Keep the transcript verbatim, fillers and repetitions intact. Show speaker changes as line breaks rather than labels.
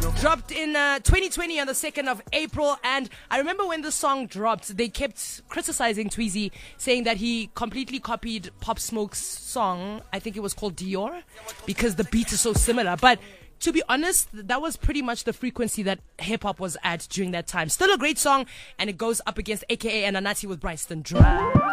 Dropped in uh, twenty twenty on the second of April, and I remember when the song dropped, they kept criticizing Tweezy, saying that he completely copied Pop Smoke's song. I think it was called Dior, because the beat is so similar. But to be honest, that was pretty much the frequency that hip-hop was at during that time. Still a great song, and it goes up against A K A and Anati with Bryson Drive.